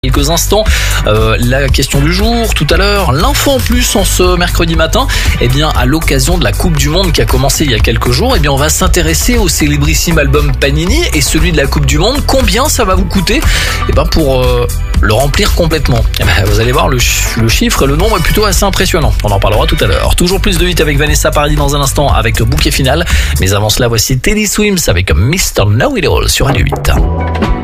Quelques instants, la question du jour, tout à l'heure, l'info en plus en ce mercredi matin, à l'occasion de la Coupe du Monde qui a commencé il y a quelques jours, on va s'intéresser au célébrissime album Panini et celui de la Coupe du Monde. Combien ça va vous coûter pour le remplir complètement? Vous allez voir, le chiffre, le nombre est plutôt assez impressionnant. On en parlera tout à l'heure. Toujours plus de hits avec Vanessa Paradis dans un instant avec le bouquet final. Mais avant cela, voici Teddy Swims avec Mr. Know It All sur Radio 8.